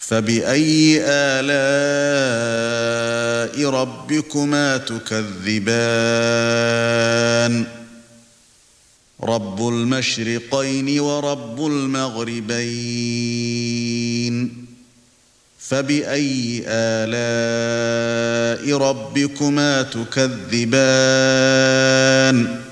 فَبِأَيِّ آلَاءِ رَبِّكُمَا تُكَذِّبَانِ رَبُّ الْمَشْرِقَيْنِ وَرَبُّ الْمَغْرِبَيْنِ فَبِأَيِّ آلَاءِ رَبِّكُمَا تُكَذِّبَانِ